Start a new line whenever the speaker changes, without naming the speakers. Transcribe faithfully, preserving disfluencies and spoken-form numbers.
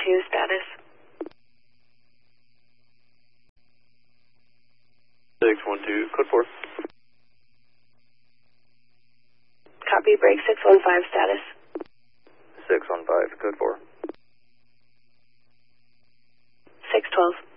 two, status.
six one two, code four.
Copy, break six one five, status.
six one five, code four.
six twelve.